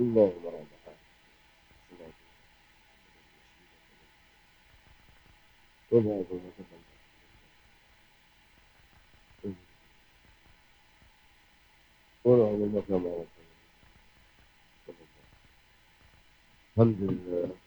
اللهم رب العالمين. والصلاة والسلام على رسول الله. الحمد لله.